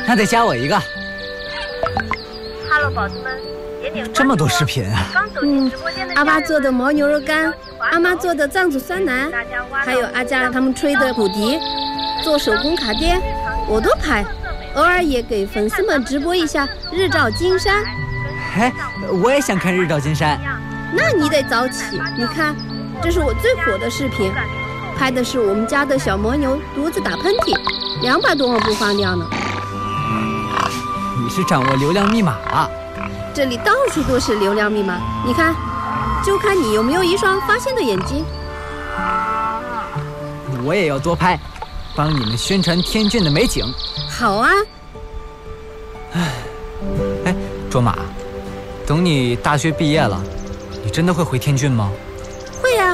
那得加我一个。 Hello， 宝子们，点点这么多视频啊！ 阿爸做的牦牛肉干，阿妈做的藏族酸奶，还有阿佳他们吹的骨笛，做手工卡碟，我都拍。偶尔也给粉丝们直播一下日照金山。 哎，我也想看日照金山。 那你得早起。你看，这是我最火的视频，拍的是我们家的小牦牛独自打喷嚏，200多万播放量呢。 你是掌握流量密码了。 这里到处都是流量密码，你看，就看你有没有一双发现的眼睛。 我也要多拍，帮你们宣传天峻的美景。 好啊。 哎，卓玛，等你大学毕业了，你真的会回天峻吗？ 会呀。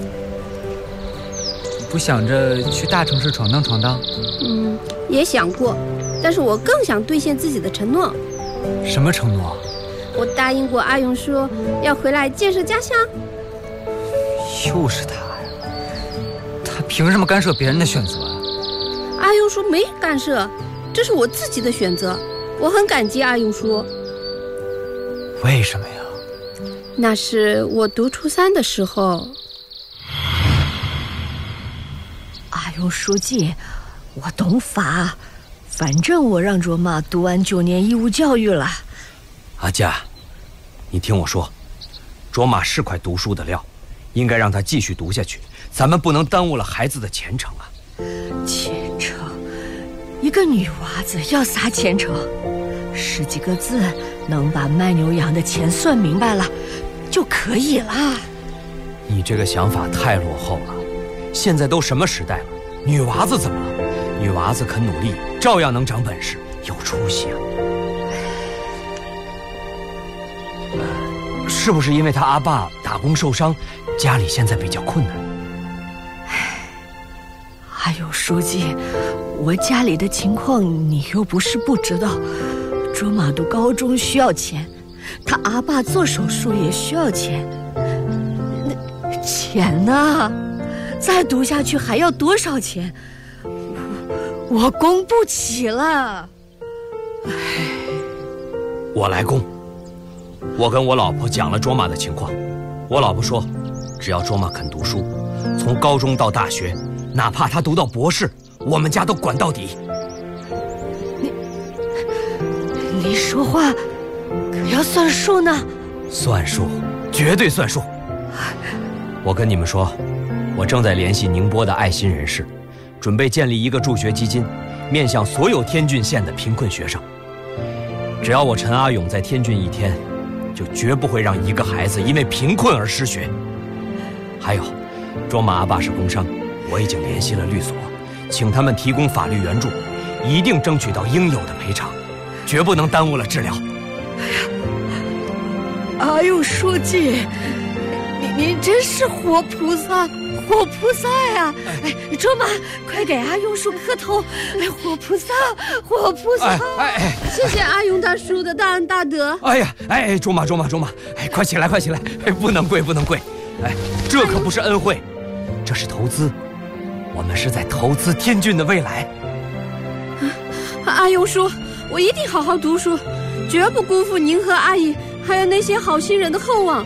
你不想着去大城市闯荡闯荡？ 也想过，但是我更想兑现自己的承诺。 什么承诺？ 我答应过阿勇说要回来建设家乡。 又是他呀！他凭什么干涉别人的选择呀？ 阿勇叔没干涉，这是我自己的选择，我很感激阿勇叔。 为什么呀？ 那是我读初3的时候。 阿勇书记，我懂法，反正我让卓玛读完9年义务教育了。 阿佳，你听我说，卓玛是块读书的料，应该让她继续读下去，咱们不能耽误了孩子的前程啊。 前程？一个女娃子要啥前程？10几个字能把卖牛羊的钱算明白了就可以了。 你这个想法太落后了，现在都什么时代了，女娃子怎么了？女娃子肯努力，照样能长本事，有出息啊。是不是因为他阿爸打工受伤，家里现在比较困难？ 阿勇书记，我家里的情况你又不是不知道。卓玛读高中需要钱，他阿爸做手术也需要钱。那钱呢？再读下去还要多少钱？我供不起了。 我来供。我跟我老婆讲了卓玛的情况，我老婆说，只要卓玛肯读书，从高中到大学，哪怕她读到博士，我们家都管到底。 你说话可要算数呢。 算数，绝对算数。我跟你们说，我正在联系宁波的爱心人士，准备建立一个助学基金，面向所有天峻县的贫困学生。只要我陈阿勇在天峻一天，就绝不会让一个孩子因为贫困而失学。还有，卓玛阿爸是工伤，我已经联系了律所，请他们提供法律援助，一定争取到应有的赔偿，绝不能耽误了治疗。 阿勇书记，你真是活菩萨，活菩萨呀！卓玛，快给阿勇叔磕头！活菩萨，活菩萨！ 谢谢阿勇大叔的大恩大德。 卓玛，快起来，不能跪，这可不是恩惠，这是投资，我们是在投资天峻的未来。 阿勇叔，我一定好好读书，绝不辜负您和阿姨还有那些好心人的厚望。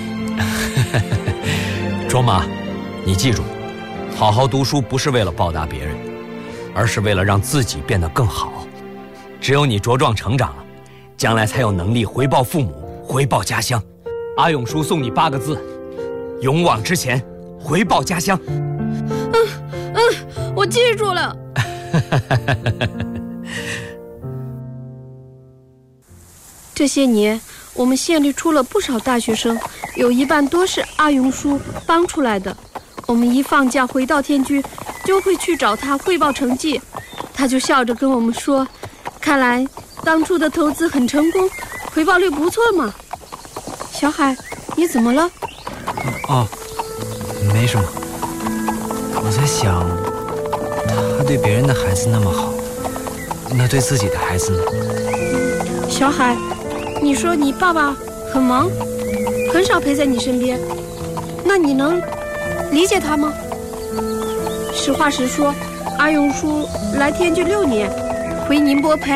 卓玛，你记住，好好读书不是为了报答别人，而是为了让自己变得更好。只有你茁壮成长了，将来才有能力回报父母，回报家乡。阿勇叔送你8个字：勇往直前，回报家乡。 我记住了。这些年我们县里出了不少大学生，有一半都是阿勇叔帮出来的。我们一放假回到天峻，就会去找他汇报成绩，他就笑着跟我们说，看来当初的投资很成功，回报率不错嘛。小海，你怎么了？ 没什么。我在想，他对别人的孩子那么好，那对自己的孩子呢？ 小海，你说你爸爸很忙，很少陪在你身边，那你能理解他吗？实话实说，阿勇叔来天峻6年，回宁波陪